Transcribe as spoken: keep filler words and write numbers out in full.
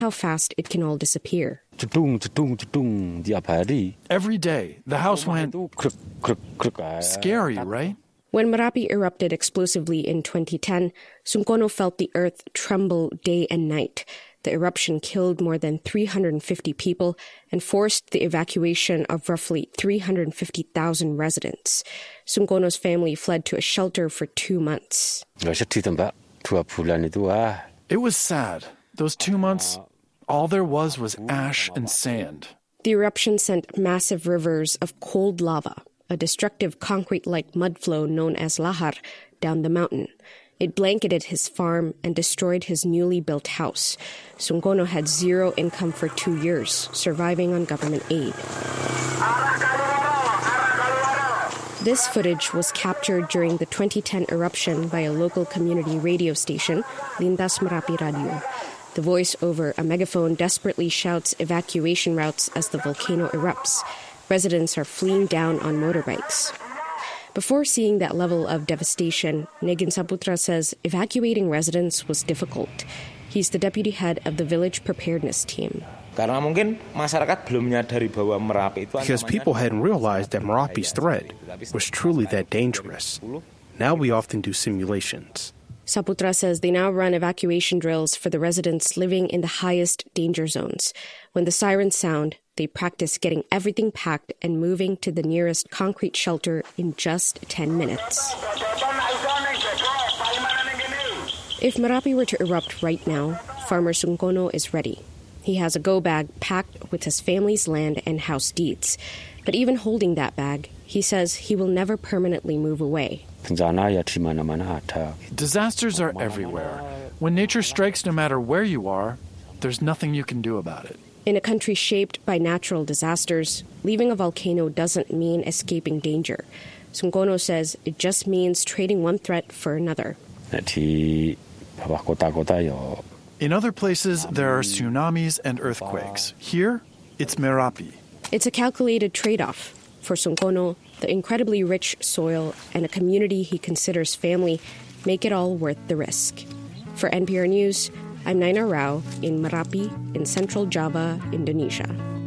how fast it can all disappear. Every day, the house went scary, right? When Merapi erupted explosively in twenty ten, Sungkono felt the earth tremble day and night. The eruption killed more than three hundred fifty people and forced the evacuation of roughly three hundred fifty thousand residents. Sungkono's family fled to a shelter for two months. It was sad. Those two months, all there was was ash and sand. The eruption sent massive rivers of cold lava, a destructive concrete-like mud flow known as lahar, down the mountain. It blanketed his farm and destroyed his newly built house. Sungkono had zero income for two years, surviving on government aid. This footage was captured during the twenty ten eruption by a local community radio station, Lintas Merapi Radio. The voice over a megaphone desperately shouts evacuation routes as the volcano erupts. Residents are fleeing down on motorbikes. Before seeing that level of devastation, Negin Saputra says evacuating residents was difficult. He's the deputy head of the village preparedness team. Because people hadn't realized that Merapi's threat was truly that dangerous. Now we often do simulations. Saputra says they now run evacuation drills for the residents living in the highest danger zones. When the sirens sound, they practice getting everything packed and moving to the nearest concrete shelter in just ten minutes. If Merapi were to erupt right now, farmer Sungkono is ready. He has a go bag packed with his family's land and house deeds. But even holding that bag, he says he will never permanently move away. Disasters are everywhere. When nature strikes, no matter where you are, there's nothing you can do about it. In a country shaped by natural disasters, leaving a volcano doesn't mean escaping danger. Sungkono says it just means trading one threat for another. In other places, there are tsunamis and earthquakes. Here, it's Merapi. It's a calculated trade-off. For Sungkono, the incredibly rich soil and a community he considers family make it all worth the risk. For N P R News, I'm Naina Rao in Merapi in central Java, Indonesia.